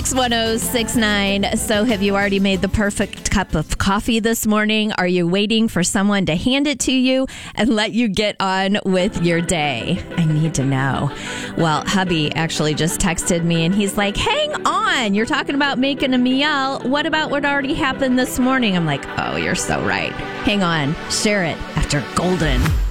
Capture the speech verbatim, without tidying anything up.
six one zero six nine. So have you already made the perfect cup of coffee this morning? Are you waiting for someone to hand it to you and let you get on with your day? I need to know. Well, hubby actually just texted me and he's like, hang on. You're talking about making a meal. What about what already happened this morning? I'm like, oh, you're so right. Hang on. Share it after Golden.